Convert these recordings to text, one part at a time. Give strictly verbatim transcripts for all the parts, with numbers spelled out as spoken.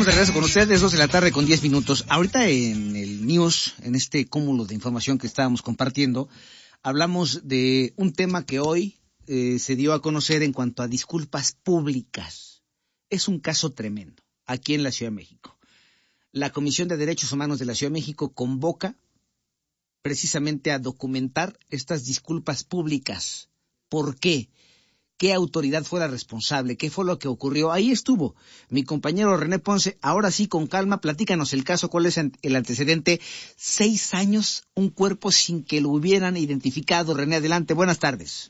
de regreso con ustedes, dos de la tarde con diez minutos. Ahorita en el news, en este cúmulo de información que estábamos compartiendo, hablamos de un tema que hoy eh, se dio a conocer en cuanto a disculpas públicas. Es un caso tremendo aquí en la Ciudad de México. La Comisión de Derechos Humanos de la Ciudad de México convoca precisamente a documentar estas disculpas públicas. ¿Por qué? ¿Qué autoridad fue la responsable? ¿Qué fue lo que ocurrió? Ahí estuvo mi compañero René Ponce. Ahora sí, con calma, platícanos el caso. ¿Cuál es el antecedente? Seis años, un cuerpo sin que lo hubieran identificado. René, adelante. Buenas tardes.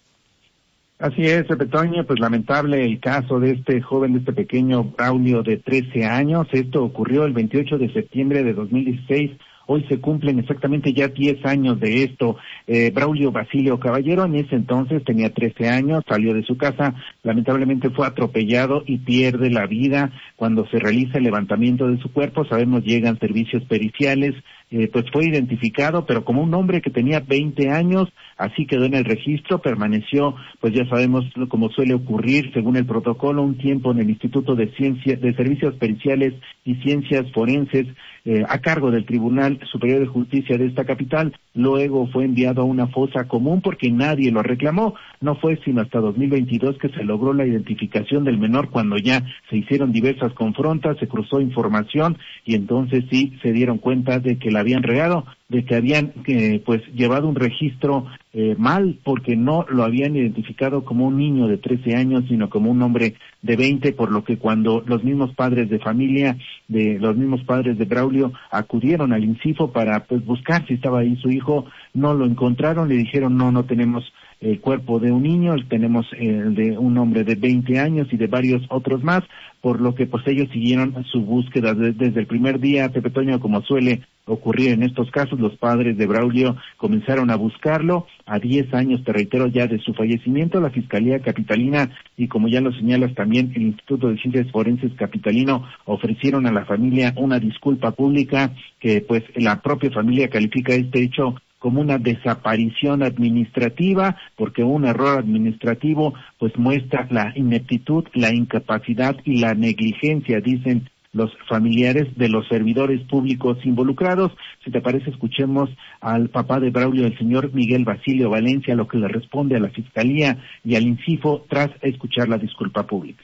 Así es, Pepe Toño, pues lamentable el caso de este joven, de este pequeño Braulio de trece años. Esto ocurrió el veintiocho de septiembre de dos mil dieciséis. Hoy se cumplen exactamente ya diez años de esto. Eh, Braulio Basilio Caballero en ese entonces tenía trece años, salió de su casa, lamentablemente fue atropellado y pierde la vida. Cuando se realiza el levantamiento de su cuerpo, sabemos llegan servicios periciales, eh, pues fue identificado, pero como un hombre que tenía veinte años, así quedó en el registro, permaneció, pues ya sabemos como suele ocurrir, según el protocolo, un tiempo en el Instituto de Ciencias, de Servicios Periciales y Ciencias Forenses, eh, a cargo del Tribunal Superior de Justicia de esta capital. Luego fue enviado a una fosa común porque nadie lo reclamó. No fue sino hasta dos mil veintidós que se logró la identificación del menor, cuando ya se hicieron diversas confrontas, se cruzó información y entonces sí se dieron cuenta de que la habían regado, de que habían eh, pues llevado un registro eh, mal, porque no lo habían identificado como un niño de trece años, sino como un hombre de veinte, por lo que cuando los mismos padres de familia, de los mismos padres de Braulio acudieron al INCIFO para pues buscar si estaba ahí su hijo, no lo encontraron, le dijeron no, no tenemos el cuerpo de un niño, tenemos el de un hombre de veinte años y de varios otros más, por lo que pues ellos siguieron su búsqueda desde el primer día. Pepe Toño, como suele ocurrir en estos casos, los padres de Braulio comenzaron a buscarlo. A diez años, te reitero, ya de su fallecimiento, la Fiscalía Capitalina y, como ya lo señalas también, el Instituto de Ciencias Forenses Capitalino ofrecieron a la familia una disculpa pública que pues la propia familia califica este hecho como una desaparición administrativa, porque un error administrativo pues muestra la ineptitud, la incapacidad y la negligencia, dicen los familiares de los servidores públicos involucrados. Si te parece, escuchemos al papá de Braulio, el señor Miguel Basilio Valencia, lo que le responde a la Fiscalía y al INCIFO tras escuchar la disculpa pública.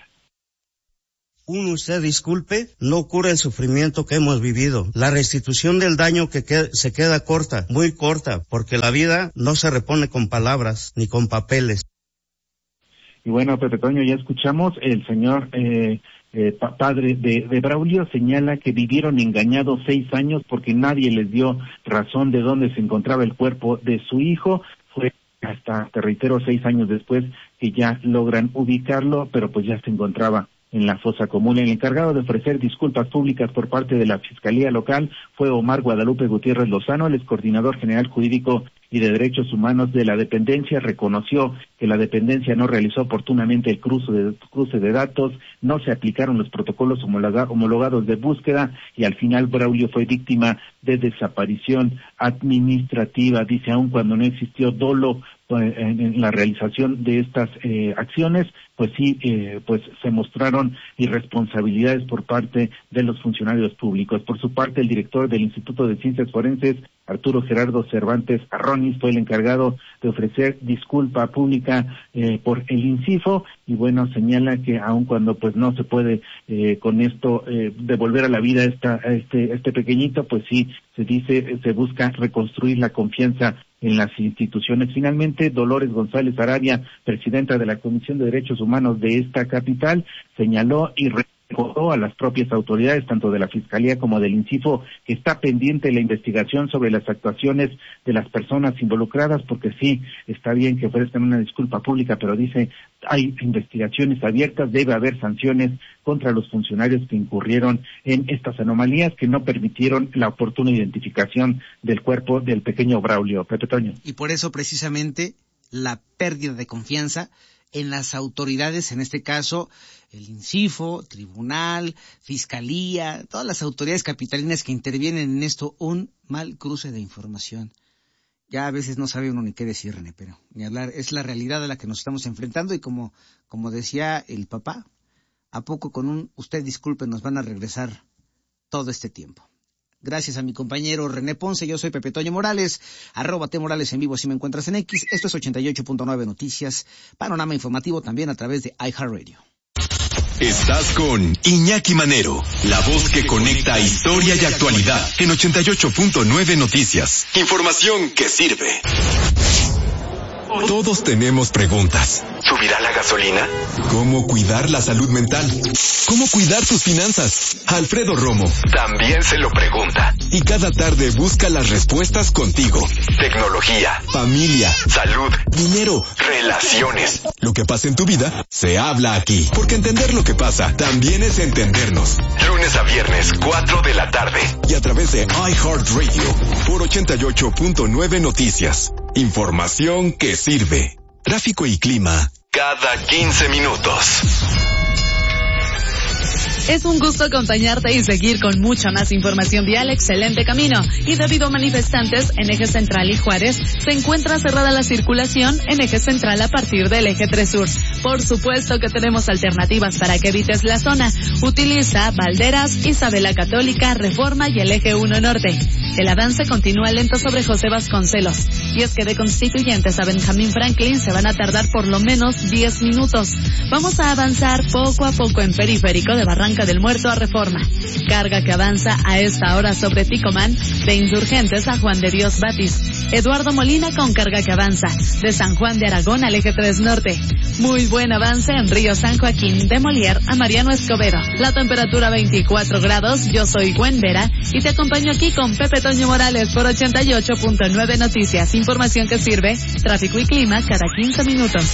Uno, usted disculpe, no cura el sufrimiento que hemos vivido. La restitución del daño que queda, se queda corta, muy corta, porque la vida no se repone con palabras ni con papeles. Y bueno, Pepe Toño, ya escuchamos, el señor eh, eh, padre de, de Braulio señala que vivieron engañados seis años porque nadie les dio razón de dónde se encontraba el cuerpo de su hijo. Fue hasta, te reitero, seis años después que ya logran ubicarlo, pero pues ya se encontraba en la fosa común. El encargado de ofrecer disculpas públicas por parte de la Fiscalía Local fue Omar Guadalupe Gutiérrez Lozano. El excoordinador general jurídico y de Derechos Humanos de la dependencia reconoció que la dependencia no realizó oportunamente el cruce de, cruce de datos, no se aplicaron los protocolos homologa, homologados de búsqueda y al final Braulio fue víctima de desaparición administrativa. Dice, aun cuando no existió dolo en, en la realización de estas eh, acciones, pues sí, eh, pues se mostraron irresponsabilidades por parte de los funcionarios públicos. Por su parte, el director del Instituto de Ciencias Forenses, Arturo Gerardo Cervantes Arronis, fue el encargado de ofrecer disculpa pública eh, por el INCIFO y bueno, señala que aun cuando pues no se puede eh, con esto eh, devolver a la vida esta, a este, este pequeñito, pues sí, se dice, se busca reconstruir la confianza en las instituciones. Finalmente, Dolores González Arabia, presidenta de la Comisión de Derechos Humanos de esta capital, señaló y recordó a las propias autoridades, tanto de la Fiscalía como del INCIFO, que está pendiente la investigación sobre las actuaciones de las personas involucradas, porque sí, está bien que ofrezcan una disculpa pública, pero dice, hay investigaciones abiertas, debe haber sanciones contra los funcionarios que incurrieron en estas anomalías que no permitieron la oportuna identificación del cuerpo del pequeño Braulio. Pepe Toño. Y por eso, precisamente, la pérdida de confianza en las autoridades, en este caso, el INCIFO, Tribunal, Fiscalía, todas las autoridades capitalinas que intervienen en esto, un mal cruce de información. Ya a veces no sabe uno ni qué decir, René, pero ni hablar, es la realidad a la que nos estamos enfrentando y como, como decía el papá, ¿a poco con un, usted disculpe, nos van a regresar todo este tiempo. Gracias a mi compañero René Ponce, yo soy Pepe Toño Morales, arroba T Morales en vivo si me encuentras en X. Esto es ochenta y ocho punto nueve Noticias, panorama informativo también a través de iHeartRadio. Estás con Iñaki Manero, la voz que conecta historia y actualidad en ochenta y ocho punto nueve Noticias. Información que sirve. Todos tenemos preguntas. ¿Subirá la gasolina? ¿Cómo cuidar la salud mental? ¿Cómo cuidar tus finanzas? Alfredo Romo también se lo pregunta. Y cada tarde busca las respuestas contigo. Tecnología, familia, salud, dinero, relaciones. Lo que pasa en tu vida, se habla aquí. Porque entender lo que pasa, también es entendernos. Lunes a viernes, cuatro de la tarde. Y a través de iHeartRadio, por ochenta y ocho punto nueve Noticias. Información que sirve. Tráfico y clima cada quince minutos. Es un gusto acompañarte y seguir con mucha más información vial. Excelente camino. Y debido a manifestantes en Eje Central y Juárez, se encuentra cerrada la circulación en Eje Central a partir del Eje tres Sur. Por supuesto que tenemos alternativas para que evites la zona. Utiliza Valderas, Isabela Católica, Reforma y el Eje uno Norte. El avance continúa lento sobre José Vasconcelos. Y es que de Constituyentes a Benjamín Franklin se van a tardar por lo menos diez minutos. Vamos a avanzar poco a poco en Periférico de Barranca del Muerto a Reforma. Carga que avanza a esta hora sobre Ticomán, de Insurgentes a Juan de Dios Batis. Eduardo Molina con carga que avanza, de San Juan de Aragón al Eje tres Norte. Muy buen avance en Río San Joaquín, de Molière a Mariano Escobedo. La temperatura veinticuatro grados, yo soy Gwen Vera y te acompaño aquí con Pepe Toño Morales por ochenta y ocho punto nueve Noticias. Información que sirve, tráfico y clima cada quince minutos.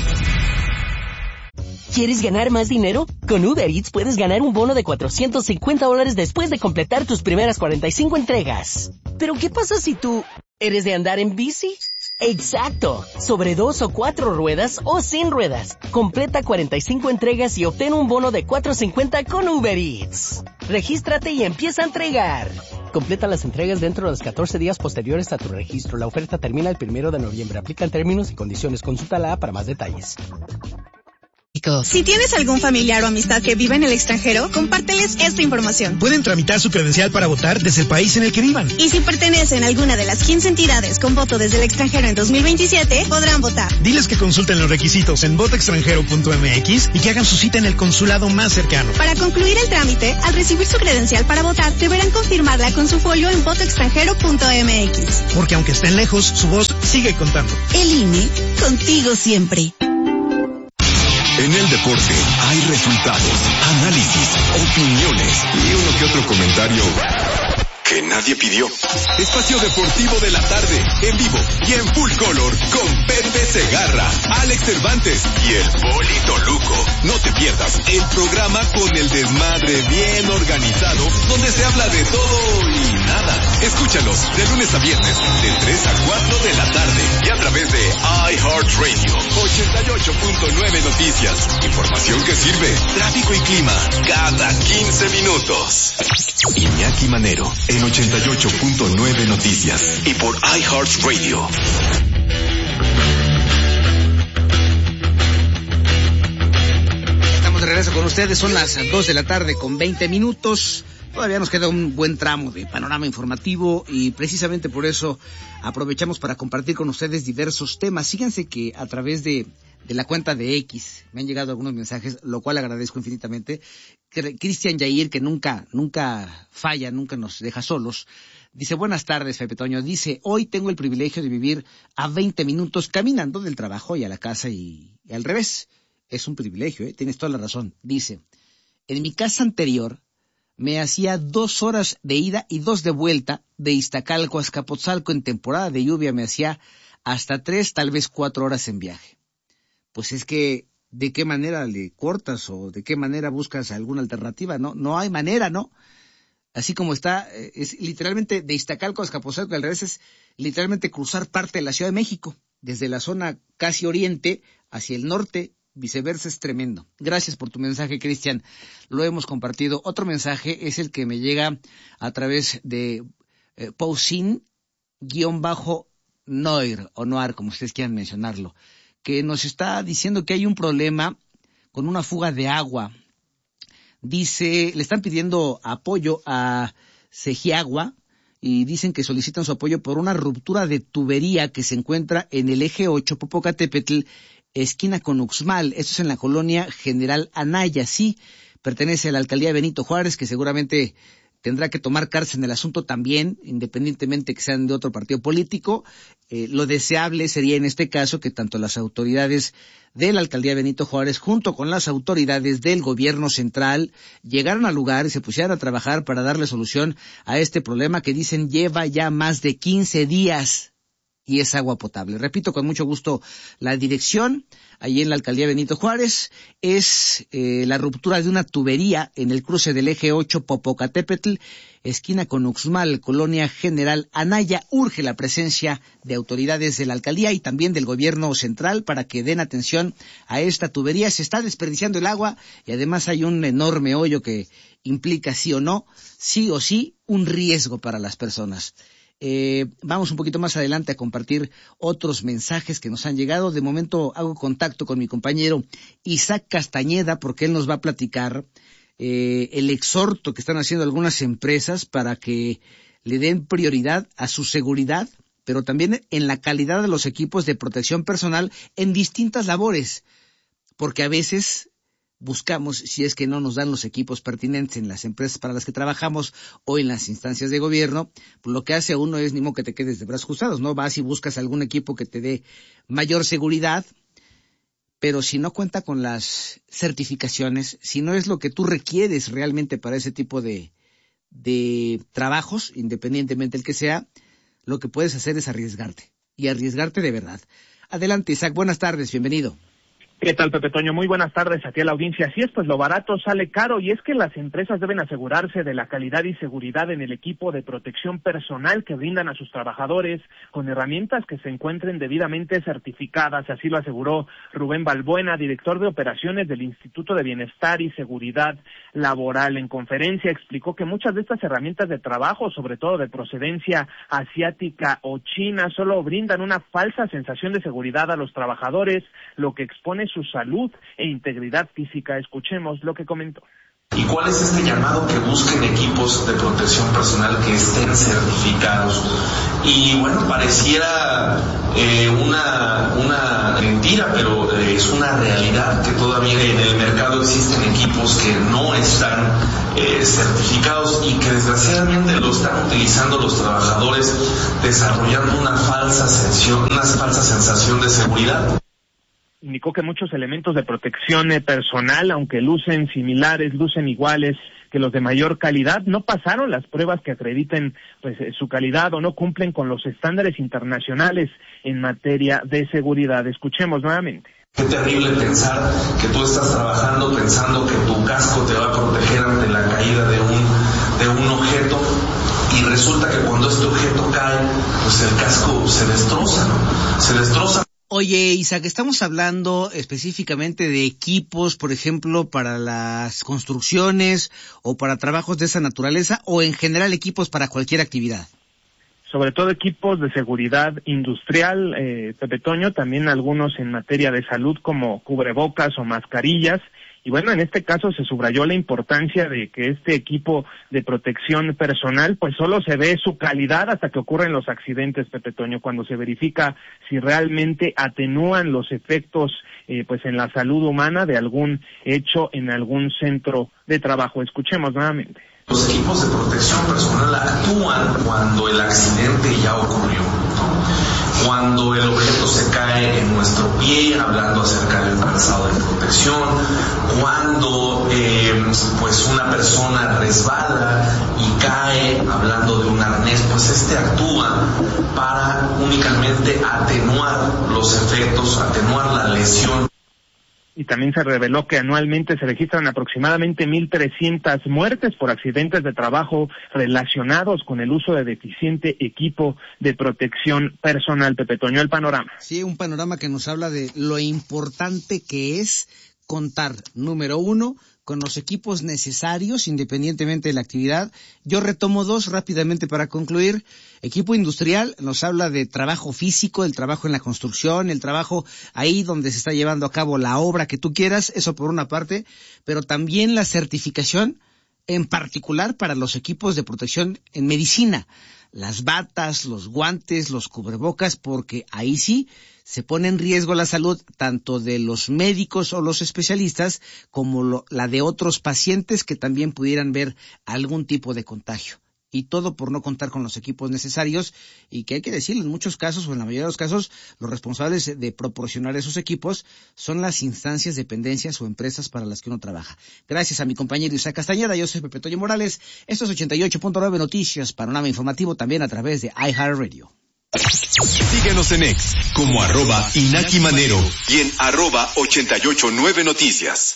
¿Quieres ganar más dinero? Con Uber Eats puedes ganar un bono de cuatrocientos cincuenta dólares después de completar tus primeras cuarenta y cinco entregas. ¿Pero qué pasa si tú eres de andar en bici? ¡Exacto! Sobre dos o cuatro ruedas o sin ruedas. Completa cuarenta y cinco entregas y obtén un bono de cuatrocientos cincuenta con Uber Eats. Regístrate y empieza a entregar. Completa las entregas dentro de los catorce días posteriores a tu registro. La oferta termina el primero de noviembre. Aplican términos y condiciones. Consulta la para más detalles. Si tienes algún familiar o amistad que vive en el extranjero, compárteles esta información. Pueden tramitar su credencial para votar desde el país en el que vivan. Y si pertenecen a alguna de las quince entidades con voto desde el extranjero en dos mil veintisiete, podrán votar. Diles que consulten los requisitos en voto extranjero punto m x y que hagan su cita en el consulado más cercano. Para concluir el trámite, al recibir su credencial para votar, deberán confirmarla con su folio en voto extranjero punto m x. Porque aunque estén lejos, su voz sigue contando. El I N E, contigo siempre. En el deporte hay resultados, análisis, opiniones y uno que otro comentario que nadie pidió. Espacio Deportivo de la Tarde, en vivo y en full color, con Pepe Segarra, Alex Cervantes y el Polito Luco. No te pierdas el programa con el desmadre bien organizado, donde se habla de todo y nada. Escúchalos de lunes a viernes, de tres a cuatro de la tarde y a través de iHeartRadio, ochenta y ocho punto nueve Noticias. Información que sirve, tráfico y clima, cada quince minutos. Iñaki Manero, en ochenta y ocho punto nueve Noticias y por iHeartRadio. Estamos de regreso con ustedes, son las dos de la tarde con veinte minutos. Todavía nos queda un buen tramo de panorama informativo y precisamente por eso aprovechamos para compartir con ustedes diversos temas. Fíjense que a través de, de la cuenta de X me han llegado algunos mensajes, lo cual agradezco infinitamente. Cristian Yair, que nunca, nunca falla, nunca nos deja solos, dice: buenas tardes, Pepe Toño. Dice: hoy tengo el privilegio de vivir a veinte minutos caminando del trabajo y a la casa y, y al revés. Es un privilegio, ¿eh? Tienes toda la razón. Dice: en mi casa anterior me hacía dos horas de ida y dos de vuelta de Iztacalco a Azcapotzalco. En temporada de lluvia me hacía hasta tres, tal vez cuatro horas en viaje. Pues es que, ¿de qué manera le cortas o de qué manera buscas alguna alternativa? No, no hay manera, ¿no? Así como está, es literalmente de Iztacalco a Azcapotzalco, al revés es literalmente cruzar parte de la Ciudad de México, desde la zona casi oriente hacia el norte. Viceversa, es tremendo. Gracias por tu mensaje, Cristian. Lo hemos compartido. Otro mensaje es el que me llega a través de eh, Pausin-Noir, o Noir, como ustedes quieran mencionarlo, que nos está diciendo que hay un problema con una fuga de agua dice, le están pidiendo apoyo a Segiagua y dicen que solicitan su apoyo por una ruptura de tubería que se encuentra en el eje ocho Popocatépetl, esquina con Uxmal. Esto es en la colonia General Anaya. Sí, pertenece a la alcaldía Benito Juárez, que seguramente tendrá que tomar cartas en el asunto también, independientemente que sean de otro partido político. Eh, lo deseable sería en este caso que tanto las autoridades de la alcaldía Benito Juárez junto con las autoridades del gobierno central llegaran al lugar y se pusieran a trabajar para darle solución a este problema que dicen lleva ya más de quince días y es agua potable. Repito con mucho gusto la dirección, allí en la alcaldía Benito Juárez, es eh, la ruptura de una tubería en el cruce del eje ocho Popocatépetl, esquina con Uxmal, colonia General Anaya. Urge la presencia de autoridades de la alcaldía y también del gobierno central para que den atención a esta tubería. Se está desperdiciando el agua y además hay un enorme hoyo que implica sí o no, sí o sí, un riesgo para las personas. Eh, vamos un poquito más adelante a compartir otros mensajes que nos han llegado. De momento hago contacto con mi compañero Isaac Castañeda porque él nos va a platicar eh, el exhorto que están haciendo algunas empresas para que le den prioridad a su seguridad, pero también en la calidad de los equipos de protección personal en distintas labores, porque a veces buscamos, si es que no nos dan los equipos pertinentes en las empresas para las que trabajamos o en las instancias de gobierno, pues lo que hace a uno es ni modo que te quedes de brazos cruzados, ¿no? Vas y buscas algún equipo que te dé mayor seguridad, pero si no cuenta con las certificaciones, si no es lo que tú requieres realmente para ese tipo de, de trabajos, independientemente del que sea, lo que puedes hacer es arriesgarte, y arriesgarte de verdad. Adelante, Isaac, buenas tardes, bienvenido. ¿Qué tal, Pepe Toño? Muy buenas tardes a ti a la audiencia. Así es, pues lo barato sale caro y es que las empresas deben asegurarse de la calidad y seguridad en el equipo de protección personal que brindan a sus trabajadores con herramientas que se encuentren debidamente certificadas. Así lo aseguró Rubén Balbuena, director de operaciones del Instituto de Bienestar y Seguridad Laboral. En conferencia explicó que muchas de estas herramientas de trabajo, sobre todo de procedencia asiática o china, solo brindan una falsa sensación de seguridad a los trabajadores, lo que expone su salud e integridad física. Escuchemos lo que comentó. ¿Y cuál es este llamado? Que busquen equipos de protección personal que estén certificados. Y bueno, pareciera eh, una, una mentira, pero eh, es una realidad que todavía en el mercado existen equipos que no están eh, certificados y que desgraciadamente lo están utilizando los trabajadores desarrollando una falsa sensación, una falsa sensación de seguridad. Indicó que muchos elementos de protección personal, aunque lucen similares, lucen iguales que los de mayor calidad, no pasaron las pruebas que acrediten pues su calidad o no cumplen con los estándares internacionales en materia de seguridad. Escuchemos nuevamente. Qué terrible pensar que tú estás trabajando pensando que tu casco te va a proteger ante la caída de un, de un objeto y resulta que cuando este objeto cae, pues el casco se destroza, ¿no? Se destroza. Oye, Isaac, estamos hablando específicamente de equipos, por ejemplo, para las construcciones o para trabajos de esa naturaleza, o en general equipos para cualquier actividad. Sobre todo equipos de seguridad industrial, eh, Pepe Toño, también algunos en materia de salud como cubrebocas o mascarillas. Y bueno, en este caso se subrayó la importancia de que este equipo de protección personal pues solo se ve su calidad hasta que ocurren los accidentes, Pepe Toño, cuando se verifica si realmente atenúan los efectos eh, pues en la salud humana de algún hecho en algún centro de trabajo. Escuchemos nuevamente. Los equipos de protección personal actúan cuando el accidente ya ocurrió, ¿no? Cuando el objeto se cae en nuestro pie, hablando acerca del calzado de protección, cuando eh, pues una persona resbala y cae, hablando de un arnés, pues este actúa para únicamente atenuar los efectos, atenuar la lesión. Y también se reveló que anualmente se registran aproximadamente mil trescientas muertes por accidentes de trabajo relacionados con el uso de deficiente equipo de protección personal. Pepe Toño, el panorama. Sí, un panorama que nos habla de lo importante que es contar, número uno, con los equipos necesarios independientemente de la actividad. Yo retomo dos rápidamente para concluir. Equipo industrial nos habla de trabajo físico, el trabajo en la construcción, el trabajo ahí donde se está llevando a cabo la obra que tú quieras, eso por una parte, pero también la certificación en particular para los equipos de protección en medicina, las batas, los guantes, los cubrebocas, porque ahí sí se pone en riesgo la salud tanto de los médicos o los especialistas como lo, la de otros pacientes que también pudieran ver algún tipo de contagio. Y todo por no contar con los equipos necesarios, y que hay que decirlo, en muchos casos o en la mayoría de los casos, los responsables de proporcionar esos equipos son las instancias, dependencias o empresas para las que uno trabaja. Gracias a mi compañero Isaac Castañeda, yo soy Pepe Toño Morales. Esto es ochenta y ocho punto nueve Noticias, panorama informativo también a través de iHeartRadio. Síguenos en X como arroba Inaki Manero y en arroba ochenta y ocho nueve Noticias.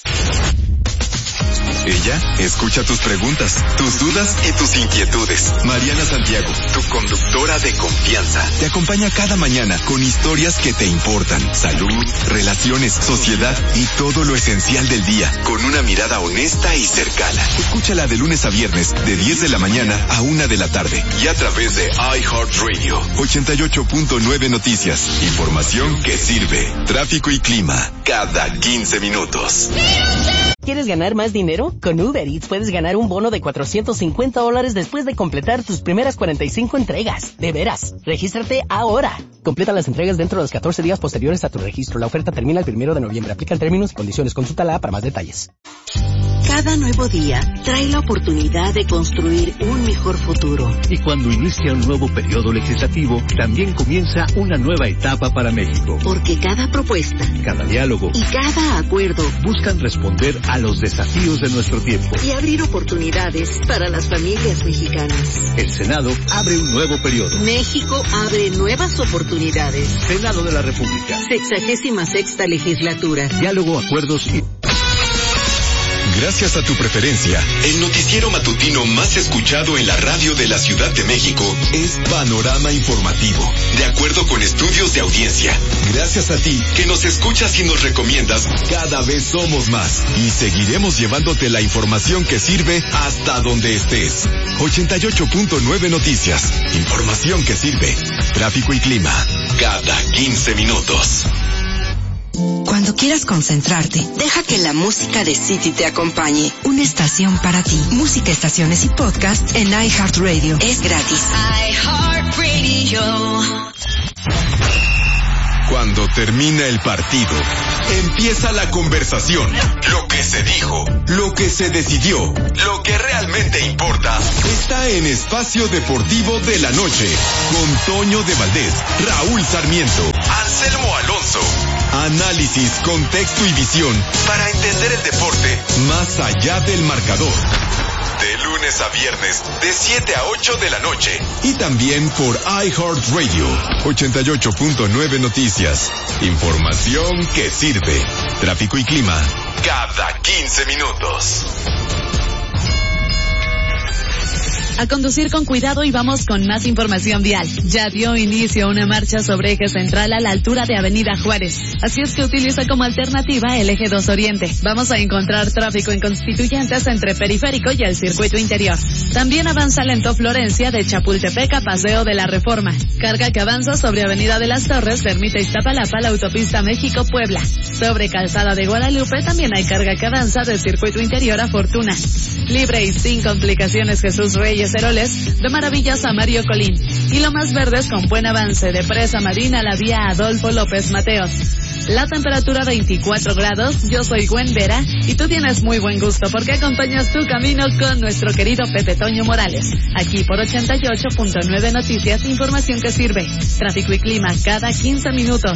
Ella escucha tus preguntas, tus dudas y tus inquietudes. Mariana Santiago, tu conductora de confianza, te acompaña cada mañana con historias que te importan. Salud, relaciones, sociedad y todo lo esencial del día, con una mirada honesta y cercana. Escúchala de lunes a viernes, de diez de la mañana a una de la tarde. Y a través de iHeartRadio, ochenta y ocho punto nueve Noticias. Información que sirve. Tráfico y clima, cada quince minutos. ¿Quieres ganar más dinero? Con Uber Eats puedes ganar un bono de cuatrocientos cincuenta dólares después de completar tus primeras cuarenta y cinco entregas. De veras, regístrate ahora. Completa las entregas dentro de los catorce días posteriores a tu registro. La oferta termina el primero de noviembre. Aplican términos y condiciones. Consúltala para más detalles. Cada nuevo día trae la oportunidad de construir un mejor futuro. Y cuando inicia un nuevo periodo legislativo, también comienza una nueva etapa para México. Porque cada propuesta, cada diálogo y cada acuerdo buscan responder a los desafíos de nuestro tiempo y abrir oportunidades para las familias mexicanas. El Senado abre un nuevo periodo. México abre nuevas oportunidades. Senado de la República. Sexagésima sexta legislatura. Diálogo, acuerdos y... Gracias a tu preferencia, el noticiero matutino más escuchado en la radio de la Ciudad de México es Panorama Informativo, de acuerdo con estudios de audiencia. Gracias a ti, que nos escuchas y nos recomiendas, cada vez somos más y seguiremos llevándote la información que sirve hasta donde estés. ochenta y ocho punto nueve Noticias, información que sirve. Tráfico y clima, cada quince minutos. Cuando quieras concentrarte, deja que la música de City te acompañe. Una estación para ti. Música, estaciones y podcast en iHeartRadio. Es gratis. iHeartRadio. Cuando termina el partido, empieza la conversación. Lo que se dijo, lo que se decidió, lo que realmente importa, está en Espacio Deportivo de la Noche, con Toño de Valdés, Raúl Sarmiento, Anselmo Alonso. Análisis, contexto y visión para entender el deporte más allá del marcador. De lunes a viernes, de siete a ocho de la noche. Y también por iHeartRadio, ochenta y ocho punto nueve Noticias. Información que sirve. Tráfico y clima, cada quince minutos. A conducir con cuidado y vamos con más información vial. Ya dio inicio una marcha sobre eje central a la altura de Avenida Juárez. Así es que utiliza como alternativa el eje dos Oriente. Vamos a encontrar tráfico en Constituyentes entre Periférico y el circuito interior. También avanza lento Florencia de Chapultepec a Paseo de la Reforma. Carga que avanza sobre Avenida de las Torres, Ermita Iztapalapa, la autopista México-Puebla. Sobre Calzada de Guadalupe también hay carga que avanza del circuito interior a Fortuna. Libre y sin complicaciones Jesús Reyes Heroles, de Maravillas a Mario Colín. Y lo más verdes con buen avance de Presa Marina a la vía Adolfo López Mateos. La temperatura veinticuatro grados, yo soy Gwen Vera y tú tienes muy buen gusto porque acompañas tu camino con nuestro querido Pepe Toño Morales. Aquí por ochenta y ocho punto nueve Noticias, información que sirve. Tráfico y clima cada quince minutos.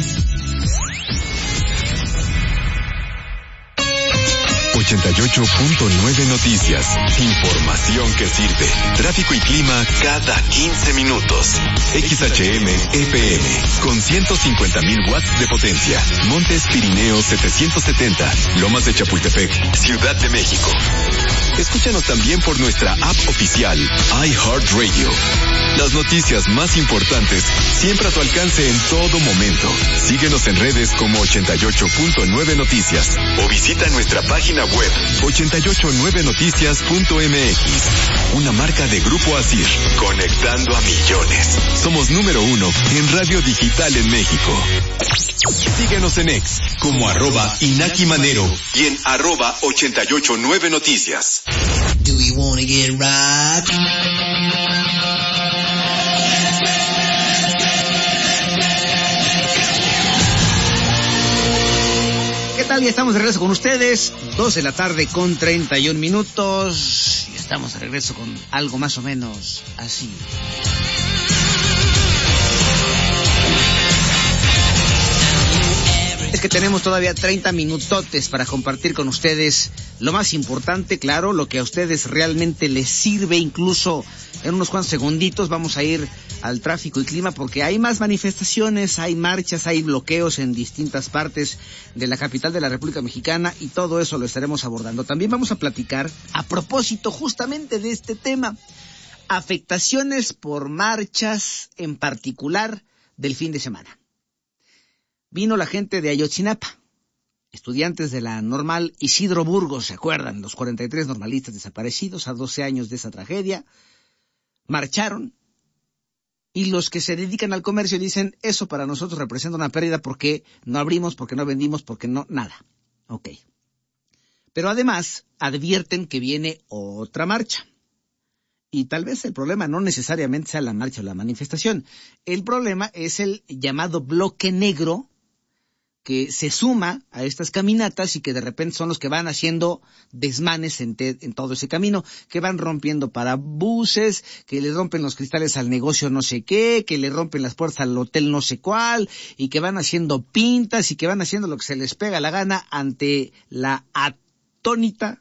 ochenta y ocho punto nueve Noticias. Información que sirve. Tráfico y clima cada quince minutos. X H M E P M con ciento cincuenta mil watts de potencia. Montes Pirineos setecientos setenta. Lomas de Chapultepec, Ciudad de México. Escúchanos también por nuestra app oficial iHeartRadio. Las noticias más importantes siempre a tu alcance en todo momento. Síguenos en redes como ochenta y ocho punto nueve Noticias o visita nuestra página web web ochenta y ocho nueve noticias punto m x. Una marca de Grupo Asir, conectando a millones. Somos número uno en radio digital en México. Síguenos en X como arroba Inaki Manero y en arroba ochenta y ocho nueve noticias. Do we wanna get right? ¿Qué tal? Ya estamos de regreso con ustedes, dos de la tarde con treinta y un minutos, y estamos de regreso con algo más o menos así. Es que tenemos todavía treinta minutotes para compartir con ustedes lo más importante, claro, lo que a ustedes realmente les sirve. Incluso en unos cuantos segunditos vamos a ir al tráfico y clima, porque hay más manifestaciones, hay marchas, hay bloqueos en distintas partes de la capital de la República Mexicana, y todo eso lo estaremos abordando. También vamos a platicar a propósito justamente de este tema, afectaciones por marchas, en particular del fin de semana. Vino la gente de Ayotzinapa, estudiantes de la Normal Isidro Burgos, ¿se acuerdan? Los cuarenta y tres normalistas desaparecidos a doce años de esa tragedia. Marcharon, y los que se dedican al comercio dicen, eso para nosotros representa una pérdida porque no abrimos, porque no vendimos, porque no, nada. Ok. Pero además advierten que viene otra marcha. Y tal vez el problema no necesariamente sea la marcha o la manifestación. El problema es el llamado bloque negro, que se suma a estas caminatas y que de repente son los que van haciendo desmanes en, te, en todo ese camino, que van rompiendo parabuses, que le rompen los cristales al negocio no sé qué, que le rompen las puertas al hotel no sé cuál, y que van haciendo pintas y que van haciendo lo que se les pega la gana ante la atónita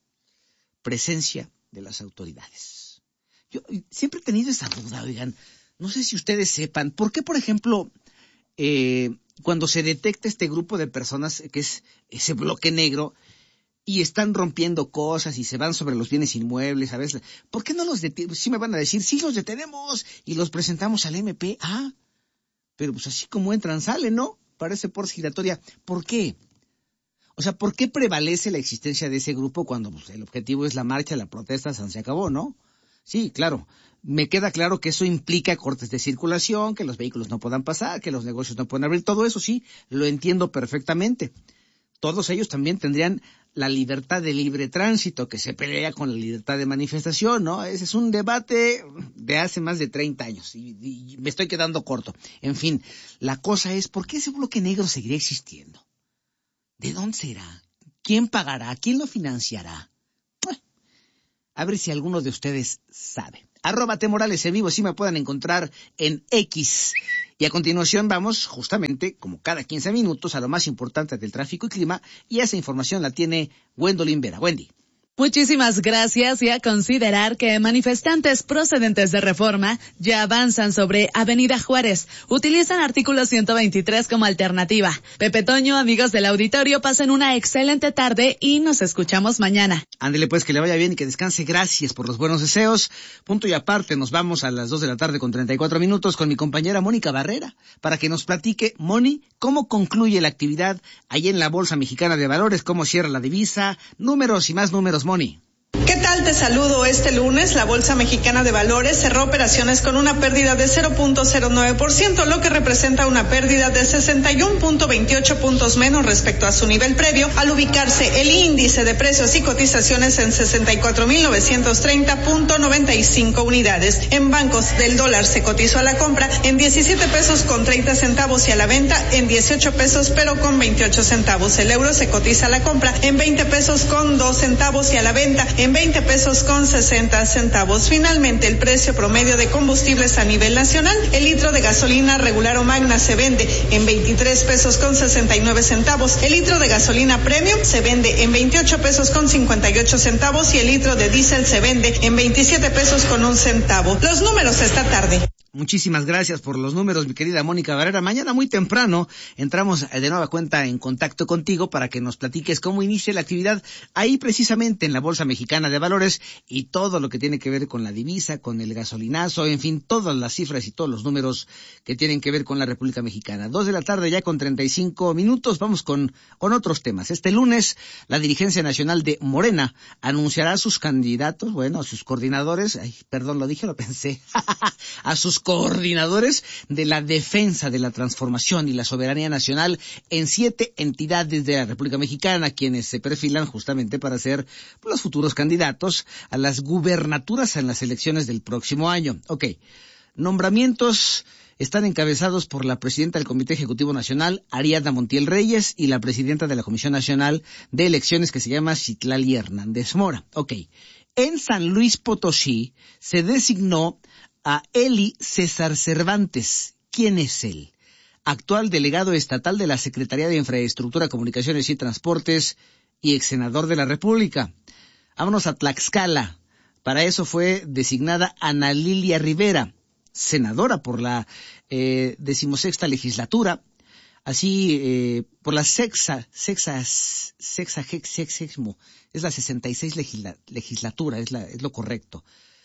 presencia de las autoridades. Yo siempre he tenido esa duda, oigan, no sé si ustedes sepan, ¿por qué, por ejemplo, eh, cuando se detecta este grupo de personas, que es ese bloque negro, y están rompiendo cosas y se van sobre los bienes inmuebles, a veces, ¿por qué no los detenemos? Sí me van a decir, sí los detenemos y los presentamos al M P. Ah, pero pues así como entran, salen, ¿no? Parece por giratoria. ¿Por qué? O sea, ¿por qué prevalece la existencia de ese grupo cuando pues, el objetivo es la marcha, la protesta, se acabó, ¿no? Sí, claro. Me queda claro que eso implica cortes de circulación, que los vehículos no puedan pasar, que los negocios no puedan abrir. Todo eso sí, lo entiendo perfectamente. Todos ellos también tendrían la libertad de libre tránsito, que se pelea con la libertad de manifestación, ¿no? Ese es un debate de hace más de treinta años y, y me estoy quedando corto. En fin, la cosa es, ¿por qué ese bloque negro seguirá existiendo? ¿De dónde será? ¿Quién pagará? ¿Quién lo financiará? Bueno, a ver si alguno de ustedes sabe. Arroba T Morales en vivo, si me puedan encontrar en X. Y a continuación vamos justamente, como cada quince minutos, a lo más importante del tráfico y clima, y esa información la tiene Gwendolyn Vera. Wendy. Muchísimas gracias, y a considerar que manifestantes procedentes de Reforma ya avanzan sobre Avenida Juárez. Utilizan artículo ciento veintitrés como alternativa. Pepe Toño, amigos del auditorio, pasen una excelente tarde y nos escuchamos mañana. Ándele pues, que le vaya bien y que descanse. Gracias por los buenos deseos. Punto y aparte, nos vamos a las dos de la tarde con treinta y cuatro minutos con mi compañera Mónica Barrera para que nos platique, Moni, cómo concluye la actividad ahí en la Bolsa Mexicana de Valores, cómo cierra la divisa, números y más números, Moni. ¿Qué tal? Te saludo. Este lunes la Bolsa Mexicana de Valores cerró operaciones con una pérdida de cero punto cero nueve por ciento, lo que representa una pérdida de sesenta y uno punto veintiocho puntos menos respecto a su nivel previo, al ubicarse el índice de precios y cotizaciones en sesenta y cuatro mil novecientos treinta punto noventa y cinco unidades. En bancos del dólar se cotizó a la compra en diecisiete pesos con treinta centavos y a la venta en dieciocho pesos pero con veintiocho centavos. El euro se cotiza a la compra en veinte pesos con dos centavos y a la venta en veinte pesos con sesenta centavos. Finalmente, el precio promedio de combustibles a nivel nacional, el litro de gasolina regular o magna se vende en veintitrés pesos con sesenta y nueve centavos, el litro de gasolina premium se vende en veintiocho pesos con cincuenta y ocho centavos y el litro de diésel se vende en veintisiete pesos con un centavo. Los números esta tarde. Muchísimas gracias por los números, mi querida Mónica Barrera. Mañana muy temprano entramos de nueva cuenta en contacto contigo para que nos platiques cómo inicia la actividad ahí precisamente en la Bolsa Mexicana de Valores y todo lo que tiene que ver con la divisa, con el gasolinazo, en fin, todas las cifras y todos los números que tienen que ver con la República Mexicana. Dos de la tarde ya con treinta y cinco minutos. Vamos con, con otros temas. Este lunes la dirigencia nacional de Morena anunciará a sus candidatos, bueno, a sus coordinadores, ay, perdón, lo dije, lo pensé, a sus coordinadores de la defensa de la transformación y la soberanía nacional en siete entidades de la República Mexicana, quienes se perfilan justamente para ser los futuros candidatos a las gubernaturas en las elecciones del próximo año. Ok, nombramientos están encabezados por la presidenta del Comité Ejecutivo Nacional, Ariadna Montiel Reyes, y la presidenta de la Comisión Nacional de Elecciones, que se llama Citlali Hernández Mora. Ok, en San Luis Potosí se designó a Eli César Cervantes. ¿Quién es él? Actual delegado estatal de la Secretaría de Infraestructura, Comunicaciones y Transportes y ex senador de la República. Vámonos a Tlaxcala. Para eso fue designada Ana Lilia Rivera, senadora por la eh, decimosexta legislatura, así eh, por la sexa, sexa, sexa, sexagésimo, es la sesenta y seis legisla, legislatura, es, la, es lo correcto.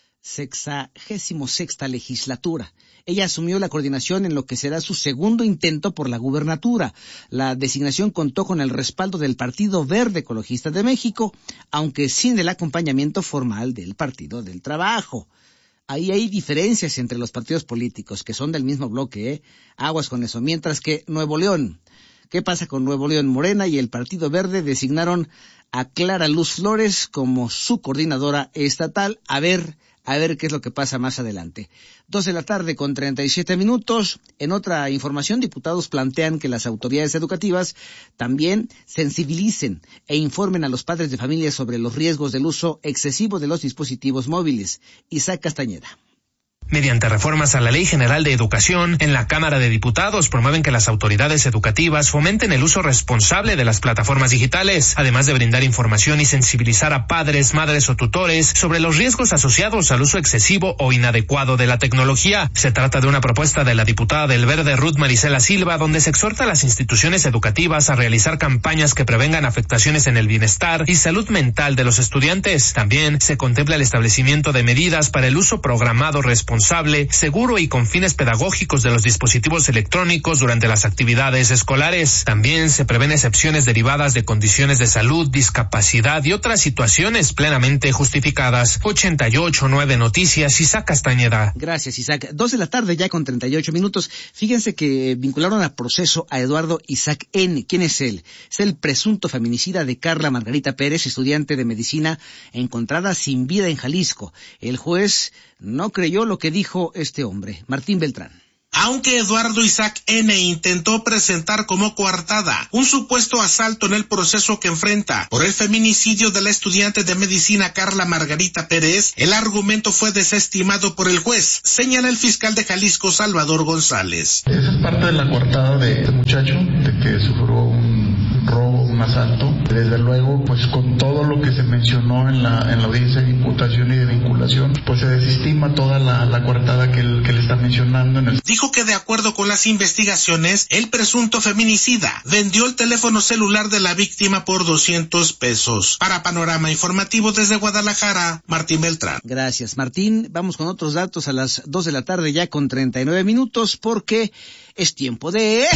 Sexagésimo sexta legislatura. Ella asumió la coordinación en lo que será su segundo intento por la gubernatura. La designación contó con el respaldo del Partido Verde Ecologista de México, aunque sin el acompañamiento formal del Partido del Trabajo. Ahí hay diferencias entre los partidos políticos, que son del mismo bloque, ¿eh? Aguas con eso. Mientras que Nuevo León, ¿qué pasa con Nuevo León? Morena y el Partido Verde designaron a Clara Luz Flores como su coordinadora estatal. A ver... A ver qué es lo que pasa más adelante. Dos de la tarde con treinta y siete minutos. En otra información, diputados plantean que las autoridades educativas también sensibilicen e informen a los padres de familia sobre los riesgos del uso excesivo de los dispositivos móviles. Isaac Castañeda. Mediante reformas a la Ley General de Educación, en la Cámara de Diputados promueven que las autoridades educativas fomenten el uso responsable de las plataformas digitales, además de brindar información y sensibilizar a padres, madres o tutores sobre los riesgos asociados al uso excesivo o inadecuado de la tecnología. Se trata de una propuesta de la diputada del Verde Ruth Marisela Silva, donde se exhorta a las instituciones educativas a realizar campañas que prevengan afectaciones en el bienestar y salud mental de los estudiantes. También se contempla el establecimiento de medidas para el uso programado responsable responsable, seguro y con fines pedagógicos de los dispositivos electrónicos durante las actividades escolares. También se prevén excepciones derivadas de condiciones de salud, discapacidad y otras situaciones plenamente justificadas. ochenta y ocho punto nueve Noticias, Isaac Castañeda. Gracias, Isaac. Dos de la tarde ya con treinta y ocho minutos. Fíjense que vincularon a proceso a Eduardo Isaac N. ¿Quién es él? Es el presunto feminicida de Carla Margarita Pérez, estudiante de medicina encontrada sin vida en Jalisco. El juez no creyó lo que dijo este hombre. Martín Beltrán. Aunque Eduardo Isaac N. intentó presentar como coartada un supuesto asalto en el proceso que enfrenta por el feminicidio de la estudiante de medicina Carla Margarita Pérez, el argumento fue desestimado por el juez, señala el fiscal de Jalisco, Salvador González. Esa es parte de la coartada de este muchacho, de que sufrió un robo, un asalto. Desde luego, pues con todo lo que se mencionó en la en la audiencia de imputación y de vinculación, pues se desestima toda la, la coartada que él, que él está mencionando. En el... Dijo que de acuerdo con las investigaciones, el presunto feminicida vendió el teléfono celular de la víctima por doscientos pesos. Para Panorama Informativo desde Guadalajara, Martín Beltrán. Gracias, Martín. Vamos con otros datos a las dos de la tarde ya con treinta y nueve minutos porque es tiempo de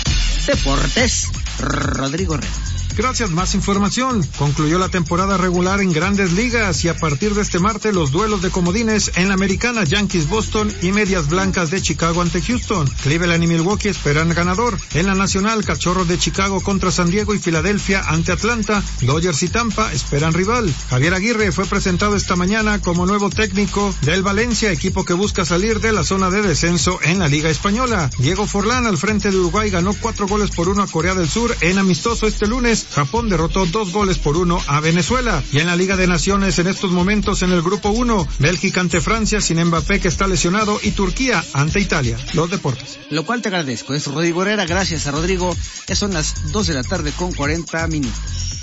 Deportes. Rodrigo Herrera. Gracias, más información. Concluyó la temporada regular en Grandes Ligas y a partir de este martes los duelos de comodines en la Americana, Yankees Boston y Medias Blancas de Chicago ante Houston. Cleveland y Milwaukee esperan ganador. En la Nacional, Cachorros de Chicago contra San Diego y Filadelfia ante Atlanta. Dodgers y Tampa esperan rival. Javier Aguirre fue presentado esta mañana como nuevo técnico del Valencia, equipo que busca salir de la zona de descenso en la Liga Española. Diego Forlán al frente de Uruguay ganó cuatro goles por uno a Corea del Sur en amistoso este lunes. Japón derrotó dos goles por uno a Venezuela. Y en la Liga de Naciones en estos momentos en el grupo uno, Bélgica ante Francia sin Mbappé que está lesionado y Turquía ante Italia. Los deportes. Lo cual te agradezco. Es Rodrigo Herrera. Gracias a Rodrigo. Ya son las dos de la tarde con cuarenta minutos.